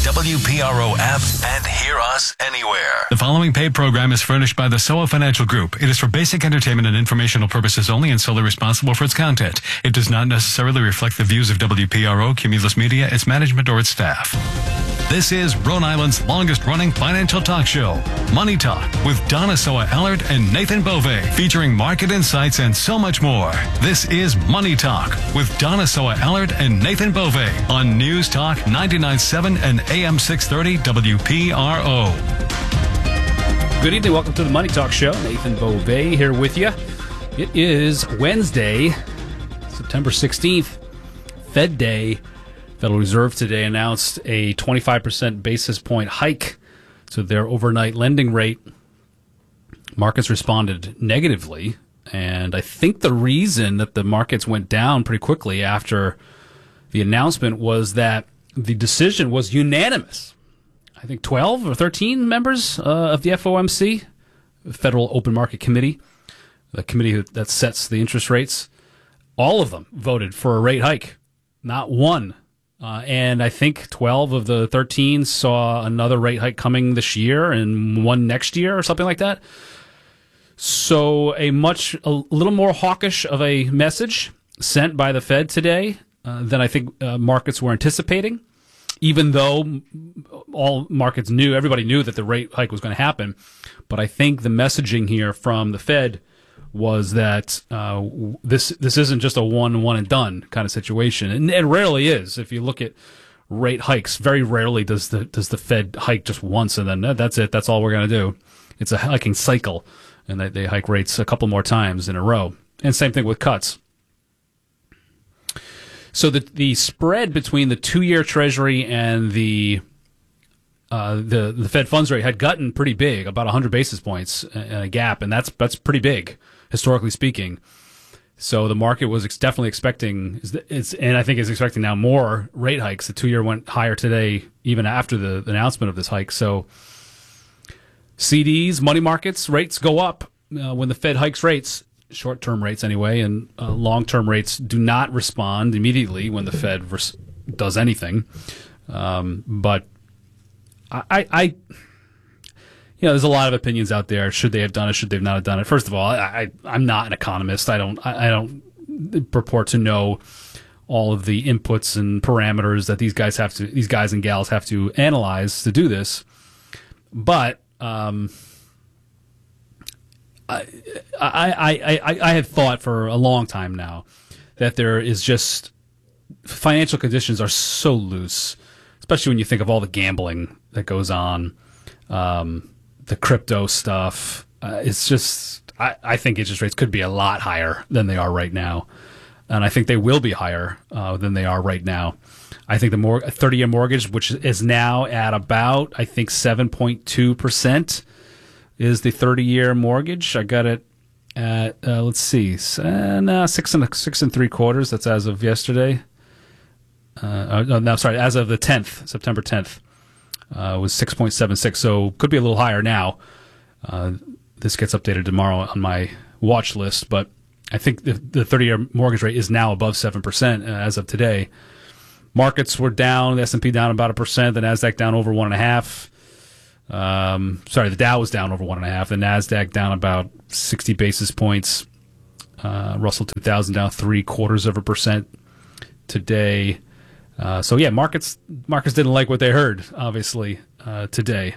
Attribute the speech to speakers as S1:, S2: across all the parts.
S1: WPRO app and hear us anywhere.
S2: The following paid program is furnished by the SOA Financial Group. It is for basic entertainment and informational purposes only and solely responsible for its content. It does not necessarily reflect the views of WPRO, Cumulus Media, its management, or its staff. This is Rhode Island's longest-running financial talk show, Money Talk, with Donna Soa-Allard and Nathan Bove, featuring market insights and so much more. This is Money Talk with Donna Soa-Allard and Nathan Bove on News Talk 99.7 and AM 630 WPRO.
S3: Good evening. Welcome to the Money Talk Show. Nathan Bove here with you. It is Wednesday, September 16th, Fed Day. Federal Reserve today announced a 25% basis point hike to their overnight lending rate. Markets responded negatively, and I think the reason that the markets went down pretty quickly after the announcement was that the decision was unanimous. I think 12 or 13 members of the FOMC, Federal Open Market Committee, the committee that sets the interest rates, all of them voted for a rate hike, not one. And I think 12 of the 13 saw another rate hike coming this year and one next year or something like that. So a little more hawkish of a message sent by the Fed today than I think markets were anticipating, even though all markets knew, everybody knew that the rate hike was going to happen. But I think the messaging here from the Fed was that this isn't just a one and done kind of situation, and it rarely is. If you look at rate hikes, very rarely does the Fed hike just once and then that's it. That's all we're going to do. It's a hiking cycle, and they hike rates a couple more times in a row. And same thing with cuts. So the spread between the 2-year Treasury and the Fed funds rate had gotten pretty big, about 100 basis points in a gap, and that's pretty big, historically speaking. So the market was definitely expecting, and I think is expecting now more rate hikes. The 2-year went higher today, even after the announcement of this hike. So CDs, money markets, rates go up when the Fed hikes rates, short-term rates anyway, and long-term rates do not respond immediately when the Fed does anything. But I there's a lot of opinions out there. Should they have done it? Should they have not done it? First of all, I'm not an economist. I don't purport to know all of the inputs and parameters that these guys and gals have to analyze to do this. But I have thought for a long time now that there is just financial conditions are so loose, especially when you think of all the gambling that goes on, the crypto stuff. It's just, I think interest rates could be a lot higher than they are right now. And I think they will be higher than they are right now. I think the 30-year mortgage, which is now at about, I think, 7.2%, is the 30-year mortgage. I got it at, let's see, 6 3/4. That's as of yesterday. As of the 10th, September 10th, was 6.76, so could be a little higher now. This gets updated tomorrow on my watch list, but I think the 30-year mortgage rate is now above 7% as of today. Markets were down, the S&P down about 1%, the NASDAQ down over 1.5%. The Dow was down over 1.5%, the NASDAQ down about 60 basis points. Russell 2000 down 0.75% today. Markets didn't like what they heard, obviously, today.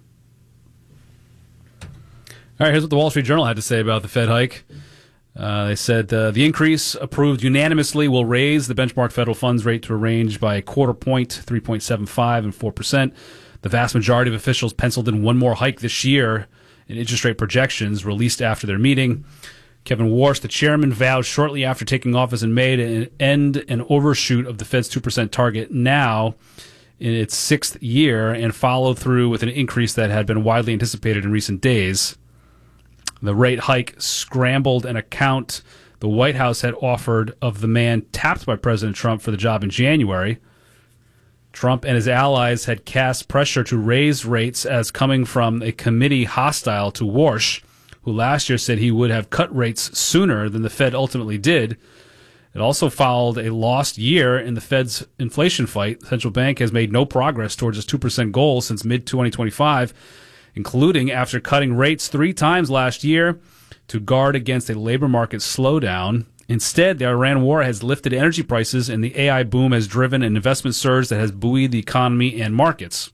S3: All right, here's what the Wall Street Journal had to say about the Fed hike. They said the increase approved unanimously will raise the benchmark federal funds rate to a range by a quarter point, 3.75 and 4%. The vast majority of officials penciled in one more hike this year in interest rate projections released after their meeting. Kevin Warsh, the chairman, vowed shortly after taking office in May to end an overshoot of the Fed's 2% target now in its 6th year and follow through with an increase that had been widely anticipated in recent days. The rate hike scrambled an account the White House had offered of the man tapped by President Trump for the job in January. Trump and his allies had cast pressure to raise rates as coming from a committee hostile to Warsh, who last year said he would have cut rates sooner than the Fed ultimately did. It also followed a lost year in the Fed's inflation fight. The central bank has made no progress towards its 2% goal since mid-2025, including after cutting rates 3 times last year to guard against a labor market slowdown. Instead, the Iran war has lifted energy prices, and the AI boom has driven an investment surge that has buoyed the economy and markets.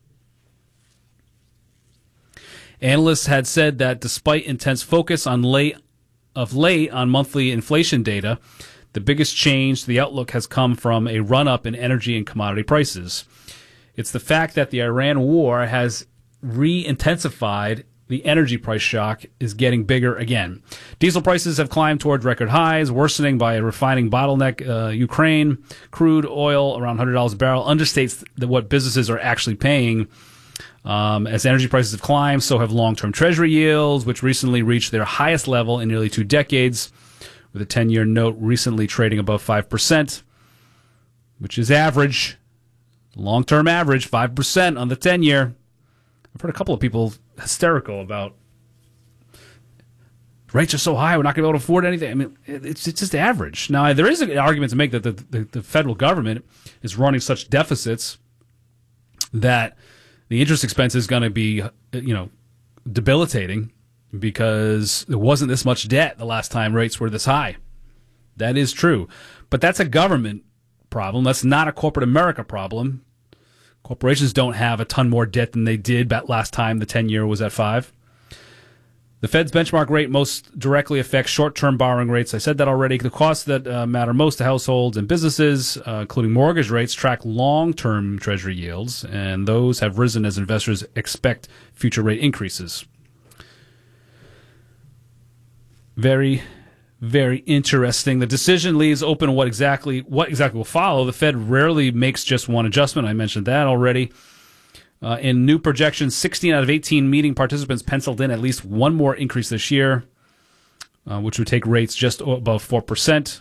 S3: Analysts had said that despite intense focus on late on monthly inflation data, the biggest change to the outlook has come from a run-up in energy and commodity prices. It's the fact that the Iran war has re-intensified the energy price shock is getting bigger again. Diesel prices have climbed toward record highs, worsening by a refining bottleneck. Ukraine crude oil around $100 a barrel understates what businesses are actually paying. As energy prices have climbed, so have long-term treasury yields, which recently reached their highest level in nearly 2 decades, with a 10-year note recently trading above 5%, which is average. Long-term average, 5% on the 10-year. I've heard a couple of people hysterical about rates are so high, we're not going to be able to afford anything. I mean, it's just average. Now, there is an argument to make that the federal government is running such deficits that the interest expense is going to be, debilitating because there wasn't this much debt the last time rates were this high. That is true. But that's a government problem. That's not a corporate America problem. Corporations don't have a ton more debt than they did back last time the 10-year was at 5. The Fed's benchmark rate most directly affects short-term borrowing rates. I said that already. The costs that matter most to households and businesses, including mortgage rates, track long-term treasury yields, and those have risen as investors expect future rate increases. Very, very interesting. The decision leaves open what exactly will follow. The Fed rarely makes just one adjustment. I mentioned that already. In new projections, 16 out of 18 meeting participants penciled in at least one more increase this year, which would take rates just above 4%.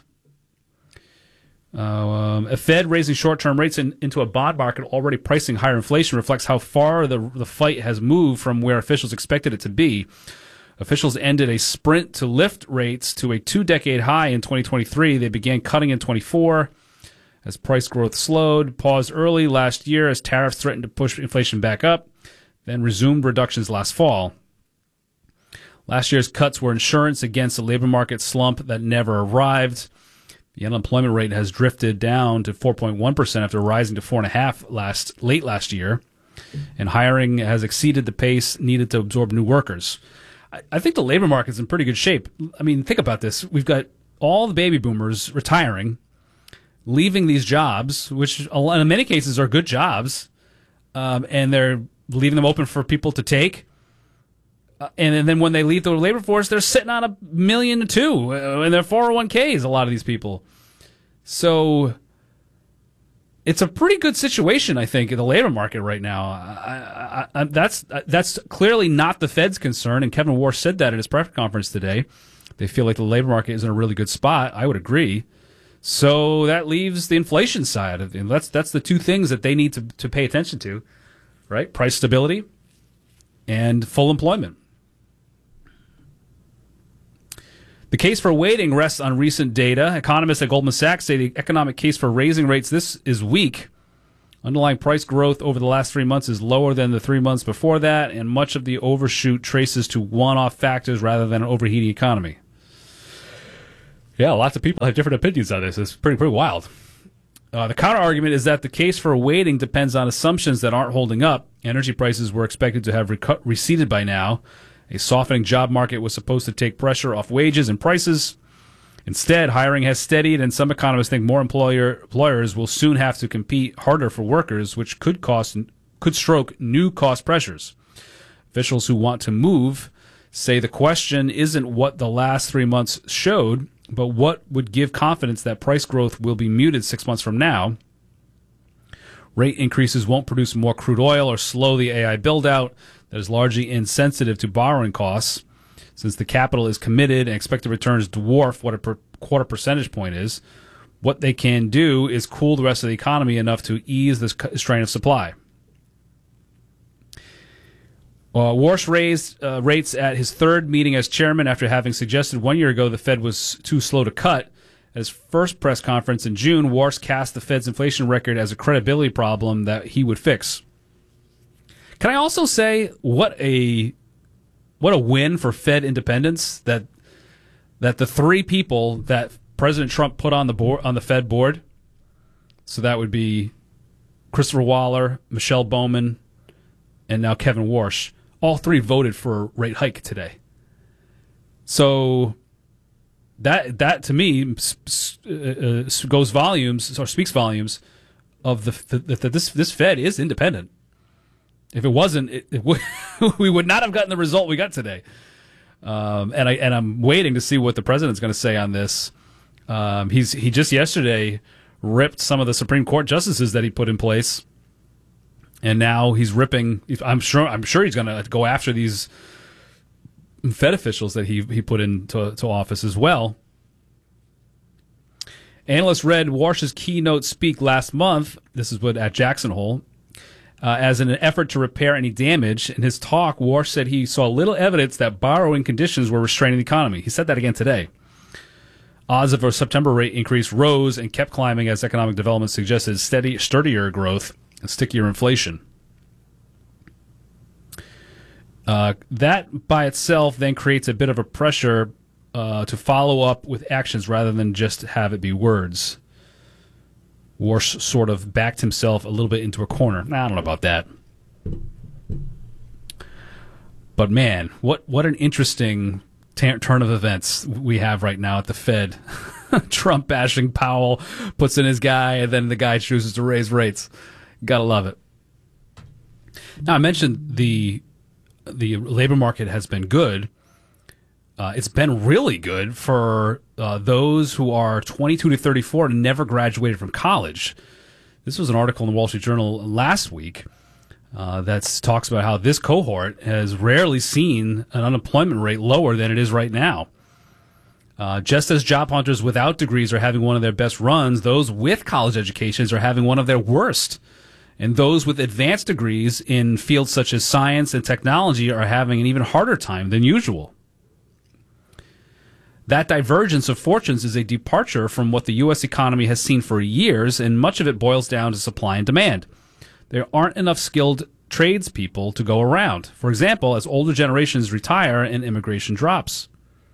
S3: A Fed raising short-term rates into a bond market already pricing higher inflation reflects how far the fight has moved from where officials expected it to be. Officials ended a sprint to lift rates to a 2-decade high in 2023. They began cutting in 24 as price growth slowed, paused early last year as tariffs threatened to push inflation back up, then resumed reductions last fall. Last year's cuts were insurance against a labor market slump that never arrived. The unemployment rate has drifted down to 4.1% after rising to 4.5% late last year, and hiring has exceeded the pace needed to absorb new workers. I think the labor market's in pretty good shape. I mean, think about this. We've got all the baby boomers retiring, leaving these jobs, which in many cases are good jobs, and they're leaving them open for people to take. And then when they leave the labor force, they're sitting on $1 million to $2 million in their 401ks, a lot of these people. So it's a pretty good situation, I think, in the labor market right now. That's clearly not the Fed's concern, and Kevin Warsh said that at his press conference today. They feel like the labor market is in a really good spot. I would agree. So that leaves the inflation side of it. That's the two things that they need to pay attention to, right? Price stability and full employment. The case for waiting rests on recent data. Economists at Goldman Sachs say the economic case for raising rates this is weak. Underlying price growth over the last 3 months is lower than the 3 months before that, and much of the overshoot traces to one-off factors rather than an overheating economy. Yeah, lots of people have different opinions on this. It's pretty wild. The counter-argument is that the case for waiting depends on assumptions that aren't holding up. Energy prices were expected to have receded by now. A softening job market was supposed to take pressure off wages and prices. Instead, hiring has steadied, and some economists think more employers will soon have to compete harder for workers, which could stroke new cost pressures. Officials who want to move say the question isn't what the last 3 months showed, but what would give confidence that price growth will be muted 6 months from now. Rate increases won't produce more crude oil or slow the AI build-out that is largely insensitive to borrowing costs. Since the capital is committed and expected returns dwarf what a quarter percentage point is, what they can do is cool the rest of the economy enough to ease this strain of supply. Warsh raised rates at his third meeting as chairman after having suggested 1 year ago the Fed was too slow to cut. At his first press conference in June, Warsh cast the Fed's inflation record as a credibility problem that he would fix. Can I also say what a win for Fed independence that the three people that President Trump put on the Fed board, so that would be Christopher Waller, Michelle Bowman, and now Kevin Warsh, all three voted for a rate hike today. So that to me goes volumes, or speaks volumes of that this Fed is independent. If it wasn't, we would not have gotten the result we got today. And I'm waiting to see what the president's going to say on this. He just yesterday ripped some of the Supreme Court justices that he put in place, and now he's ripping. I'm sure he's going to go after these Fed officials that he put into office as well. Analysts read Warsh's keynote speak last month. This is what at Jackson Hole. As an effort to repair any damage. In his talk, Warsh said he saw little evidence that borrowing conditions were restraining the economy. He said that again today. Odds of a September rate increase rose and kept climbing as economic development suggested sturdier growth and stickier inflation. That by itself then creates a bit of a pressure to follow up with actions rather than just have it be words. Warsh sort of backed himself a little bit into a corner. I don't know about that. But man, what an interesting turn of events we have right now at the Fed. Trump bashing Powell, puts in his guy, and then the guy chooses to raise rates. Gotta love it. Now, I mentioned the labor market has been good. It's been really good for those who are 22 to 34 and never graduated from college. This was an article in the Wall Street Journal last week that talks about how this cohort has rarely seen an unemployment rate lower than it is right now. Just as job hunters without degrees are having one of their best runs, those with college educations are having one of their worst. And those with advanced degrees in fields such as science and technology are having an even harder time than usual. That divergence of fortunes is a departure from what the U.S. economy has seen for years, and much of it boils down to supply and demand. There aren't enough skilled tradespeople to go around. For example, as older generations retire and immigration drops.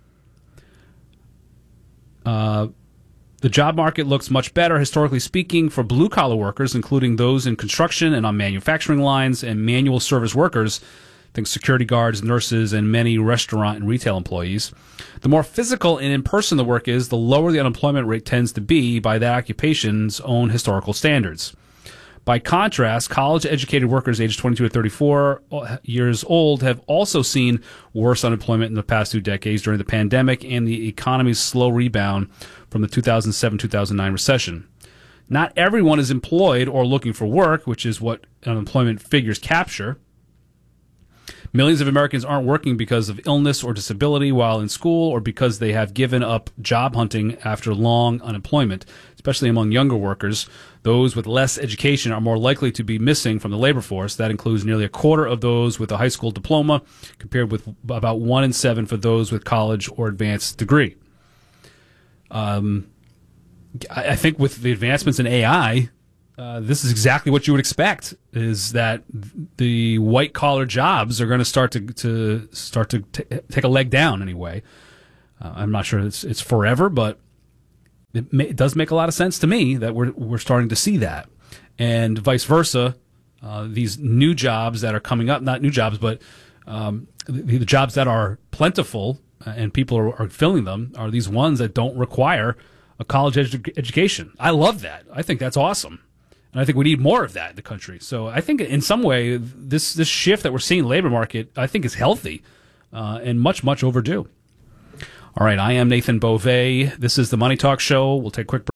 S3: The job market looks much better, historically speaking, for blue-collar workers, including those in construction and on manufacturing lines and manual service workers. Think security guards, nurses, and many restaurant and retail employees. The more physical and in-person the work is, the lower the unemployment rate tends to be by that occupation's own historical standards. By contrast, college-educated workers aged 22 to 34 years old have also seen worse unemployment in the past 2 decades during the pandemic and the economy's slow rebound from the 2007-2009 recession. Not everyone is employed or looking for work, which is what unemployment figures capture. Millions of Americans aren't working because of illness or disability while in school, or because they have given up job hunting after long unemployment, especially among younger workers. Those with less education are more likely to be missing from the labor force. That includes nearly a quarter of those with a high school diploma, compared with about 1 in 7 for those with college or advanced degree. I think with the advancements in AI, this is exactly what you would expect, is that the white-collar jobs are going to start to take a leg down anyway. I'm not sure it's forever, but it does make a lot of sense to me that we're starting to see that. And vice versa, these new jobs that are coming up, not new jobs, but the jobs that are plentiful and people are filling them are these ones that don't require a college education. I love that. I think that's awesome. And I think we need more of that in the country. So I think in some way, this shift that we're seeing in the labor market, I think is healthy and much, much overdue. All right, I am Nathan Beauvais. This is the Money Talk Show. We'll take a quick break.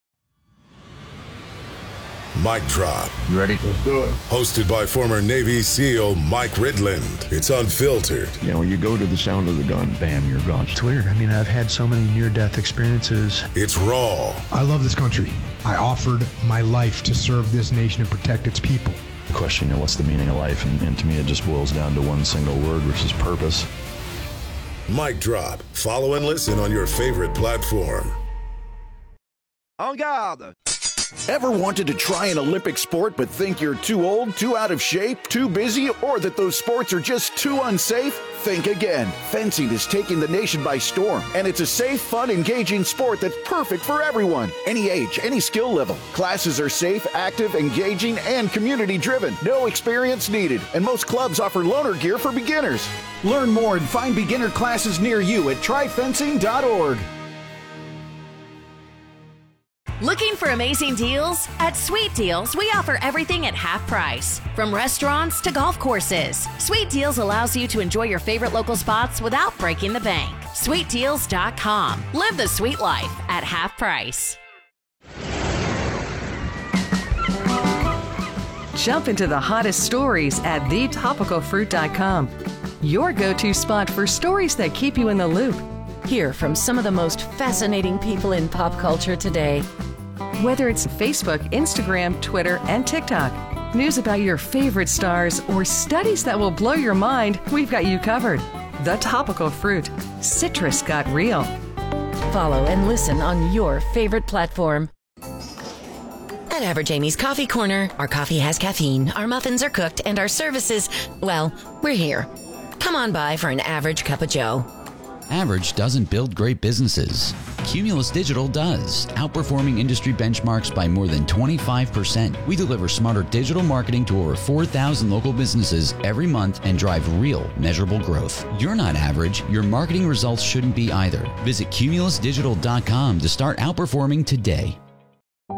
S4: Mic Drop.
S5: You ready?
S4: Let's do it. Hosted by former Navy SEAL Mike Ridland. It's unfiltered.
S5: You know, you go to the sound of the gun, bam, you're gone.
S6: It's weird. I mean, I've had so many near-death experiences.
S4: It's raw.
S7: I love this country. I offered my life to serve this nation and protect its people.
S6: The question, you know, what's the meaning of life? And to me, it just boils down to one single word, which is purpose.
S4: Mic Drop. Follow and listen on your favorite platform.
S8: En garde!
S9: Ever wanted to try an Olympic sport but think you're too old, too out of shape, too busy, or that those sports are just too unsafe? Think again. Fencing is taking the nation by storm, and it's a safe, fun, engaging sport that's perfect for everyone. Any age, any skill level. Classes are safe, active, engaging, and community-driven. No experience needed, and most clubs offer loaner gear for beginners. Learn more and find beginner classes near you at tryfencing.org.
S10: Looking for amazing deals? At Sweet Deals, we offer everything at half price. From restaurants to golf courses, Sweet Deals allows you to enjoy your favorite local spots without breaking the bank. SweetDeals.com. Live the sweet life at half price.
S11: Jump into the hottest stories at thetopicalfruit.com. Your go-to spot for stories that keep you in the loop.
S10: Hear from some of the most fascinating people in pop culture today.
S11: Whether it's Facebook, Instagram, Twitter, and TikTok, news about your favorite stars, or studies that will blow your mind, we've got you covered. The Topical Fruit. Citrus got real.
S10: Follow and listen on your favorite platform. At Average Amy's Coffee Corner, our coffee has caffeine, our muffins are cooked, and our services, well, we're here. Come on by for an average cup of joe.
S12: Average doesn't build great businesses. Cumulus Digital does, outperforming industry benchmarks by more than 25%. We deliver smarter digital marketing to over 4,000 local businesses every month and drive real, measurable growth. You're not average. Your marketing results shouldn't be either. Visit cumulusdigital.com to start outperforming today.